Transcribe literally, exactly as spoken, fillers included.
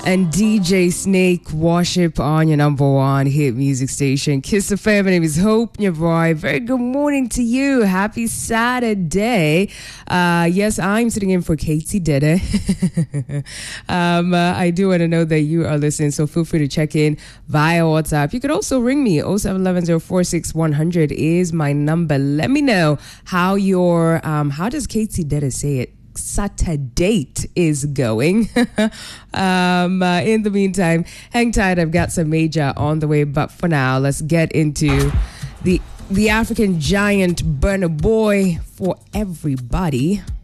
and D J Snake Worship on your number one hit music station, Kiss F M. My name is Hope Nyaboy. Very good morning to you. Happy Saturday. Uh, yes, I'm sitting in for Katie Dede. um, uh, I do want to know that you are listening, so feel free to check in via WhatsApp. You could also ring me. oh seven one one zero four six one hundred is my number. Let me know how your, um, how does Katie Dede say it? Saturday is going. um, uh, in the meantime, hang tight. I've got some major on the way, but for now, let's get into the the African giant Burna Boy for everybody.